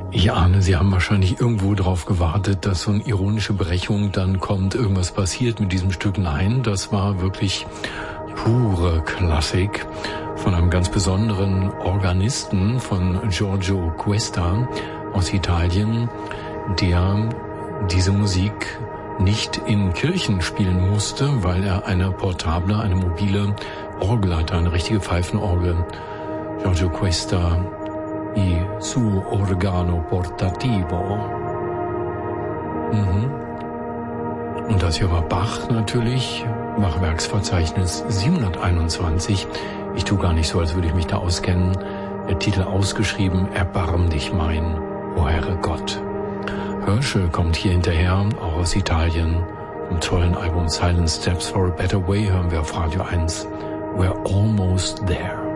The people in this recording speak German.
Ich ahne, Sie haben wahrscheinlich irgendwo drauf gewartet, dass so eine ironische Brechung dann kommt, irgendwas passiert mit diesem Stück. Nein, das war wirklich pure Klassik von einem ganz besonderen Organisten, von Giorgio Cuesta aus Italien, der diese Musik nicht in Kirchen spielen musste, weil er eine mobile Orgel hatte, eine richtige Pfeifenorgel. Giorgio Cuesta, il suo organo portativo. Und das hier war Bach natürlich, Machwerksverzeichnis 721. Ich tue gar nicht so, als würde ich mich da auskennen. Der Titel ausgeschrieben, Erbarm dich mein, o Herre Gott. Herschel kommt hier hinterher, auch aus Italien. Im tollen Album Silent Steps for a Better Way hören wir auf Radio 1. We're almost there.